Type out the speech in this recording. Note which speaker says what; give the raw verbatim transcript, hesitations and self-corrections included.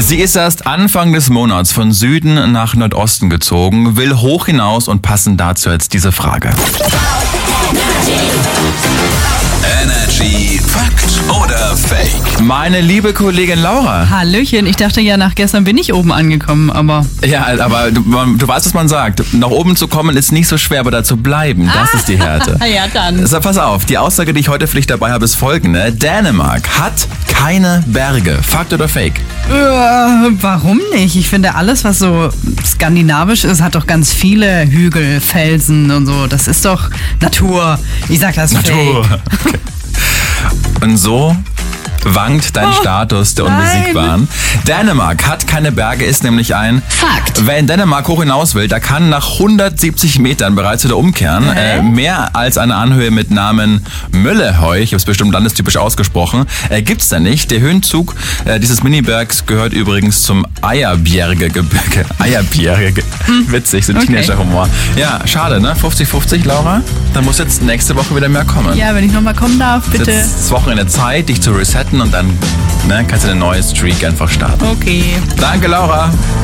Speaker 1: Sie ist erst Anfang des Monats von Süden nach Nordosten gezogen, will hoch hinaus und passend dazu jetzt diese Frage.
Speaker 2: Energy Fakt oder Fake?
Speaker 1: Meine liebe Kollegin Laura.
Speaker 3: Hallöchen, ich dachte ja, nach gestern bin ich oben angekommen, aber...
Speaker 1: Ja, aber du, du weißt, was man sagt. Nach oben zu kommen ist nicht so schwer, aber da zu bleiben, das ah. ist die Härte.
Speaker 3: Ja, dann.
Speaker 1: So, pass auf, die Aussage, die ich heute für dich dabei habe, ist folgende. Dänemark hat keine Berge. Fakt oder Fake?
Speaker 3: Äh, warum nicht? Ich finde, alles, was so skandinavisch ist, hat doch ganz viele Hügel, Felsen und so. Das ist doch Natur. Ich sag das
Speaker 1: Natur.
Speaker 3: Fake.
Speaker 1: Okay. Und so wankt dein
Speaker 3: oh,
Speaker 1: Status der
Speaker 3: nein.
Speaker 1: Unbesiegbaren. Dänemark hat keine Berge, ist nämlich ein
Speaker 3: Fakt.
Speaker 1: Wer in Dänemark hoch hinaus will, der kann nach hundertsiebzig Metern bereits wieder umkehren. Äh, mehr als eine Anhöhe mit Namen Möllehøj, ich habe es bestimmt landestypisch ausgesprochen, äh, gibt's da nicht. Der Höhenzug äh, dieses Minibergs gehört übrigens zum Eyjabjerge-Gebirge. Eyjabjerge. Hm. Witzig, so
Speaker 3: okay.
Speaker 1: Teenager-Humor. Ja, schade, ne? fünfzig fünfzig, Laura. Da muss jetzt nächste Woche wieder mehr kommen.
Speaker 3: Ja, wenn ich nochmal kommen darf, bitte.
Speaker 1: Jetzt ist Wochenende Zeit, dich zu resetten und dann ne, kannst du eine neue Streak einfach starten.
Speaker 3: Okay.
Speaker 1: Danke, Laura.